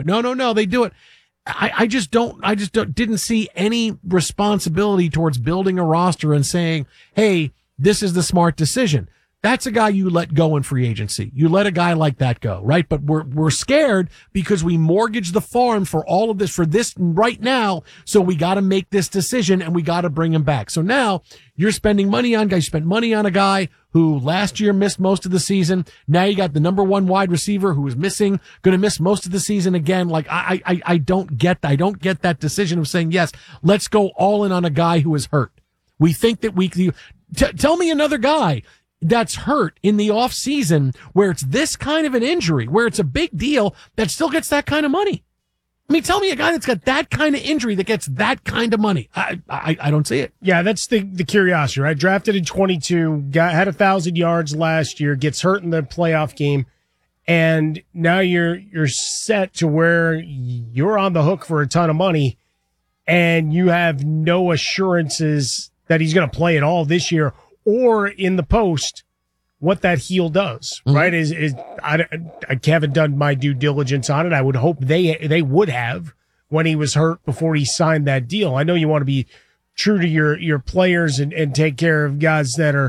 But no, they do it. I just didn't see any responsibility towards building a roster and saying, hey, this is the smart decision. That's a guy you let go in free agency. You let a guy like that go, right? But we're scared because we mortgaged the farm for all of this, for this right now. So we got to make this decision and we got to bring him back. So now you're spending money on guys. You spent money on a guy who last year missed most of the season. Now you got the number one wide receiver who is missing, going to miss most of the season again. Like I don't get that decision of saying, yes, let's go all in on a guy who is hurt. We think that tell me another guy that's hurt in the off season where it's this kind of an injury, where it's a big deal that still gets that kind of money. I mean, tell me a guy that's got that kind of injury that gets that kind of money. I don't see it. Yeah, that's the curiosity, right? Drafted in 22, had 1,000 yards last year, gets hurt in the playoff game, and now you're set to where you're on the hook for a ton of money, and you have no assurances that he's going to play at all this year or in the post. What that heel does, right? I haven't done my due diligence on it. I would hope they would have when he was hurt before he signed that deal. I know you want to be true to your players and take care of guys that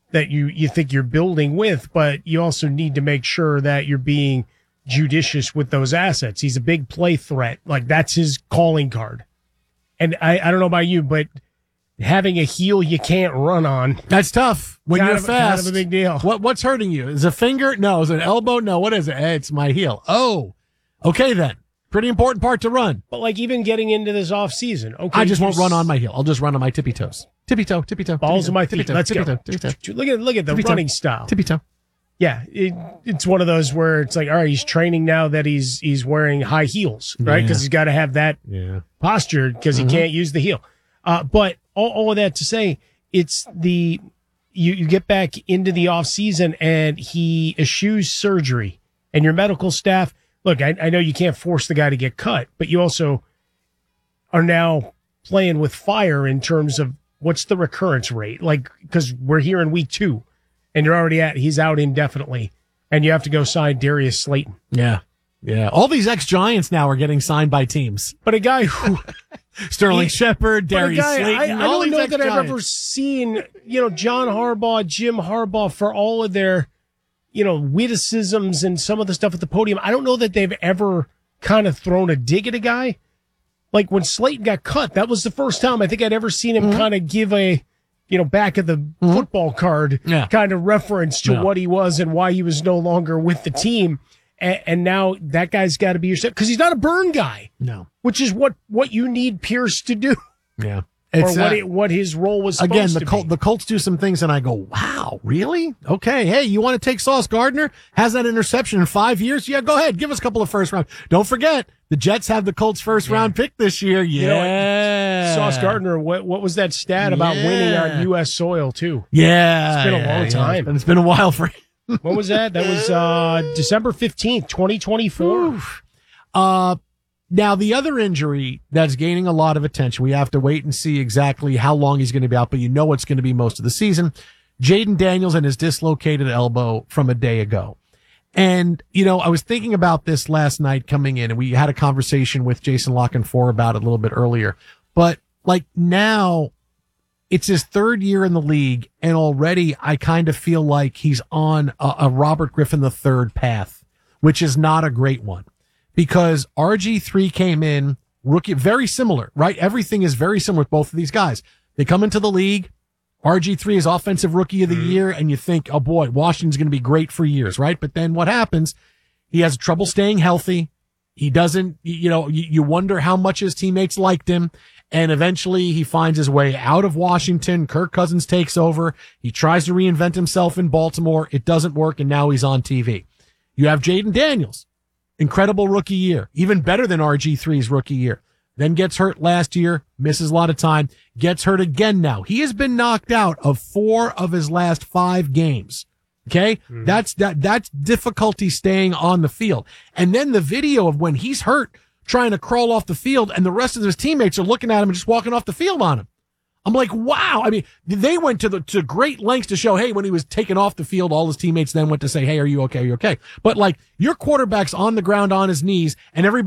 you think you're building with, but you also need to make sure that you're being judicious with those assets. He's a big play threat. Like, that's his calling card. And I don't know about you, but having a heel you can't run on. That's tough when you're fast. Kind of a big deal. What's hurting you? Is it a finger? No. Is it an elbow? No. What is it? Hey, it's my heel. Oh, okay then. Pretty important part to run. But like even getting into this off season, okay. I just won't run on my heel. I'll just run on my tippy toes. Tippy toe. Balls in my feet. Let's go. Tippy toe. Look at the running style. Tippy toe. Yeah, it's one of those where it's like, all right, he's training now that he's wearing high heels, right? Because he's got to have that posture because he can't use the heel. But all of that to say, it's you get back into the off season and he eschews surgery, and your medical staff. Look, I know you can't force the guy to get cut, but you also are now playing with fire in terms of what's the recurrence rate, like, because we're here in week 2 and you're already he's out indefinitely and you have to go sign Darius Slayton. Yeah. All these ex-Giants now are getting signed by teams. But a guy who Sterling Shepard, Darius Slayton. I don't know that I've ever seen, John Harbaugh, Jim Harbaugh, for all of their, witticisms and some of the stuff at the podium. I don't know that they've ever kind of thrown a dig at a guy. Like when Slayton got cut, that was the first time I think I'd ever seen him kind of give a, back of the football card kind of reference to what he was and why he was no longer with the team. And now that guy's got to be yourself because he's not a burn guy. No. Which is what you need Pierce to do. Yeah. Or what his role was supposed to be. The Colts do some things and I go, wow, really? Okay. Hey, you want to take Sauce Gardner? Has that interception in 5 years? Yeah, go ahead. Give us a couple of first round. Don't forget, the Jets have the Colts first round pick this year. Yeah. Sauce Gardner, what was that stat about winning on U.S. soil too? Yeah. It's been a long time. And it's been a while for him. When was that? That was December 15th, 2024. Now, the other injury that's gaining a lot of attention, we have to wait and see exactly how long he's going to be out, but it's going to be most of the season. Jaden Daniels and his dislocated elbow from a day ago. And, I was thinking about this last night coming in, and we had a conversation with Jason Lockenfor about it a little bit earlier. But, now it's his third year in the league, and already I kind of feel like he's on a Robert Griffin III path, which is not a great one. Because RG3 came in, rookie, very similar, right? Everything is very similar with both of these guys. They come into the league, RG3 is offensive rookie of the year, and you think, oh boy, Washington's going to be great for years, right? But then what happens? He has trouble staying healthy. He doesn't, you wonder how much his teammates liked him. And eventually he finds his way out of Washington. Kirk Cousins takes over. He tries to reinvent himself in Baltimore. It doesn't work, and now he's on TV. You have Jaden Daniels. Incredible rookie year, even better than RG3's rookie year. Then gets hurt last year, misses a lot of time, gets hurt again now. He has been knocked out of 4 of his last 5 games. Okay? That's difficulty staying on the field. And then the video of when he's hurt trying to crawl off the field and the rest of his teammates are looking at him and just walking off the field on him. I'm like, wow. I mean, they went to great lengths to show, hey, when he was taken off the field, all his teammates then went to say, hey, are you okay? Are you okay? But your quarterback's on the ground on his knees and everybody